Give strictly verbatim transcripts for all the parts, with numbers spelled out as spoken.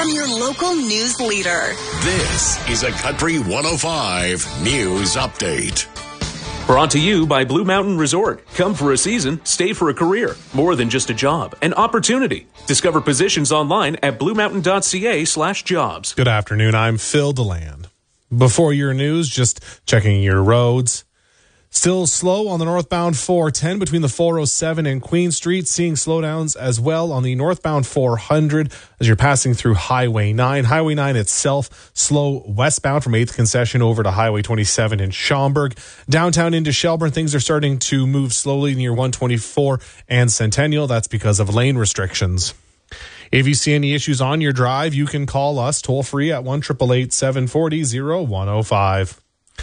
from your local news leader. This is a Country one oh five News Update. Brought to you by Blue Mountain Resort. Come for a season, stay for a career. More than just a job, an opportunity. Discover positions online at bluemountain.ca slash jobs. Good afternoon, I'm Phil DeLand. Before your news, just checking your roads. Still slow on the northbound four ten between the four oh seven and Queen Street, seeing slowdowns as well on the northbound four hundred as you're passing through Highway nine. Highway nine itself slow westbound from eighth Concession over to Highway twenty-seven in Schaumburg. Downtown into Shelburne, things are starting to move slowly near one twenty-four and Centennial. That's because of lane restrictions. If you see any issues on your drive, you can call us toll free at one eight eight eight, seven four zero, oh one oh five.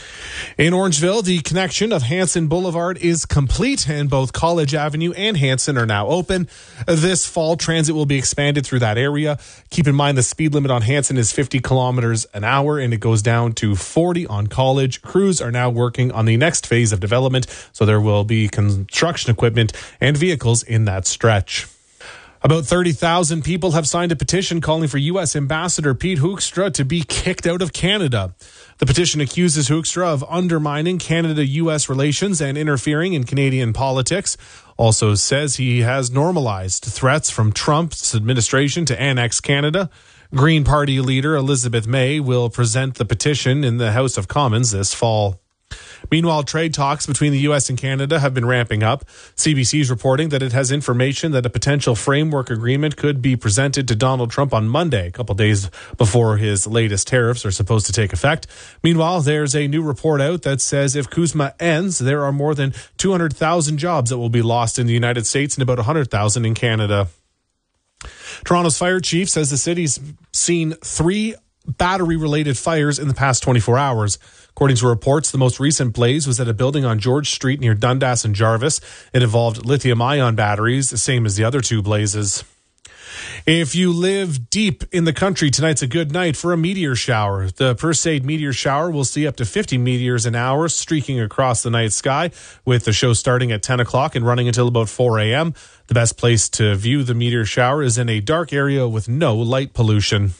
In Orangeville, the connection of Hanson Boulevard is complete, and both College Avenue and Hanson are now open. This fall, transit will be expanded through that area. Keep in mind the speed limit on Hanson is fifty kilometers an hour, and it goes down to forty on College. Crews are now working on the next phase of development, so there will be construction equipment and vehicles in that stretch. About thirty thousand people have signed a petition calling for U S Ambassador Pete Hoekstra to be kicked out of Canada. The petition accuses Hoekstra of undermining Canada-U S relations and interfering in Canadian politics. Also says he has normalized threats from Trump's administration to annex Canada. Green Party leader Elizabeth May will present the petition in the House of Commons this fall. Meanwhile, trade talks between the U S and Canada have been ramping up. C B C is reporting that it has information that a potential framework agreement could be presented to Donald Trump on Monday, a couple days before his latest tariffs are supposed to take effect. Meanwhile, there's a new report out that says if CUSMA ends, there are more than two hundred thousand jobs that will be lost in the United States and about one hundred thousand in Canada. Toronto's fire chief says the city's seen three battery-related fires in the past twenty-four hours. According to reports, the most recent blaze was at a building on George Street near Dundas and Jarvis. It involved lithium-ion batteries, the same as the other two blazes. If you live deep in the country, tonight's a good night for a meteor shower. The Perseid meteor shower will see up to fifty meteors an hour streaking across the night sky, with the show starting at ten o'clock and running until about four a.m. The best place to view the meteor shower is in a dark area with no light pollution.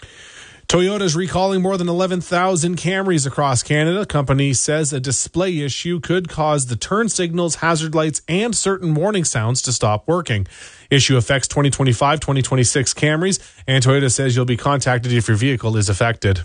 Toyota is recalling more than eleven thousand Camrys across Canada. Company says a display issue could cause the turn signals, hazard lights, and certain warning sounds to stop working. Issue affects twenty twenty-five, twenty twenty-six Camrys, and Toyota says you'll be contacted if your vehicle is affected.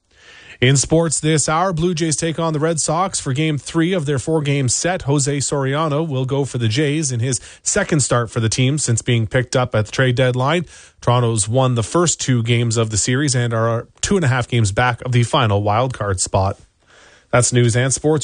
In sports this hour, Blue Jays take on the Red Sox for game three of their four-game set. Jose Soriano will go for the Jays in his second start for the team since being picked up at the trade deadline. Toronto's won the first two games of the series and are two and a half games back of the final wild card spot. That's news and sports.